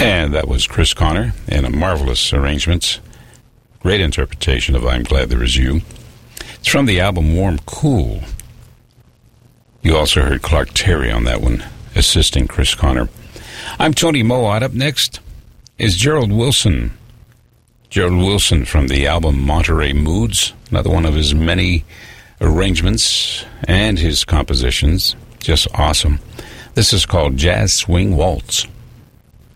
And that was Chris Connor in a marvelous arrangement. Great interpretation of I'm Glad There Is You. It's from the album Warm Cool. You also heard Clark Terry on that one, assisting Chris Connor. I'm Tony Mowatt. Up next is Gerald Wilson. Gerald Wilson from the album Monterey Moods, another one of his many arrangements and his compositions. Just awesome. This is called Jazz Swing Waltz.